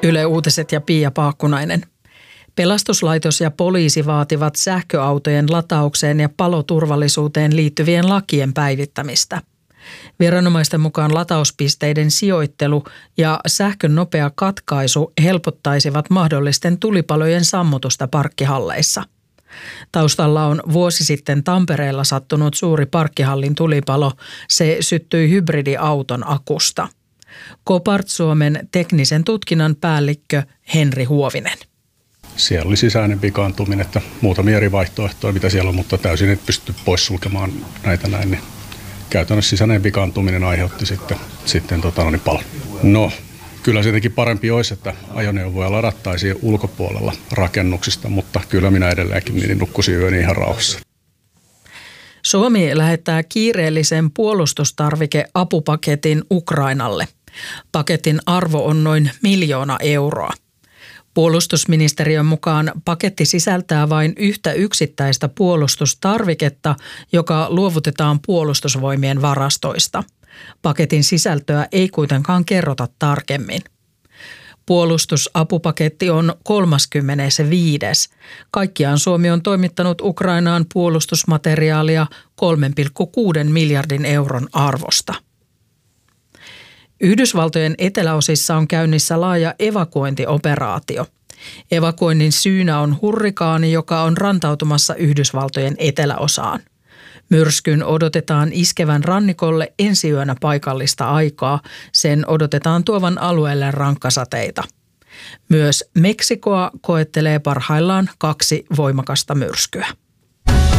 Yle Uutiset ja Pia Paakkunainen. Pelastuslaitos ja poliisi vaativat sähköautojen lataukseen ja paloturvallisuuteen liittyvien lakien päivittämistä. Viranomaisten mukaan latauspisteiden sijoittelu ja sähkön nopea katkaisu helpottaisivat mahdollisten tulipalojen sammutusta parkkihalleissa. Taustalla on vuosi sitten Tampereella sattunut suuri parkkihallin tulipalo. Se syttyi hybridiauton akusta. Copart Suomen teknisen tutkinnan päällikkö Henri Huovinen. Siellä oli sisäinen vikaantuminen, että muutamia eri vaihtoehtoja, mitä siellä on, mutta täysin ei pysty poissulkemaan näitä näin. Niin käytännössä sisäinen vikaantuminen aiheutti sitten palon. No, kyllä se jotenkin parempi olisi, että ajoneuvoja ladattaisiin ulkopuolella rakennuksista, mutta kyllä minä edelleenkin niin nukkusin yöni ihan rauhassa. Suomi lähettää kiireellisen puolustustarvike-apupaketin Ukrainalle. Paketin arvo on noin 1 miljoona euroa. Puolustusministeriön mukaan paketti sisältää vain yhtä yksittäistä puolustustarviketta, joka luovutetaan puolustusvoimien varastoista. Paketin sisältöä ei kuitenkaan kerrota tarkemmin. Puolustusapupaketti on 35. Kaikkiaan Suomi on toimittanut Ukrainaan puolustusmateriaalia 3,6 miljardin euron arvosta. Yhdysvaltojen eteläosissa on käynnissä laaja evakuointioperaatio. Evakuoinnin syynä on hurrikaani, joka on rantautumassa Yhdysvaltojen eteläosaan. Myrskyn odotetaan iskevän rannikolle ensi yönä paikallista aikaa. Sen odotetaan tuovan alueelle rankkasateita. Myös Meksikoa koettelee parhaillaan 2 voimakasta myrskyä.